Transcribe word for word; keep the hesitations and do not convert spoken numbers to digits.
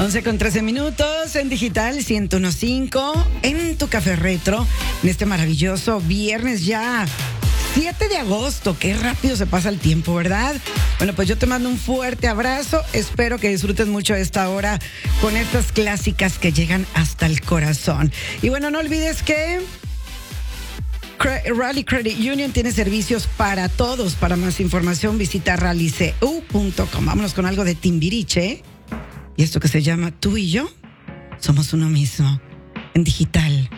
once con trece minutos en Digital ciento uno punto cinco en tu café retro en este maravilloso viernes ya siete de agosto. Qué rápido se pasa el tiempo, ¿verdad? Bueno, pues yo te mando un fuerte abrazo. Espero que disfrutes mucho esta hora con estas clásicas que llegan hasta el corazón. Y bueno, no olvides que Rally Credit Union tiene servicios para todos. Para más información visita rally c u punto com. Vámonos con algo de Timbiriche. Y esto que se llama Tú y yo somos uno mismo en Digital.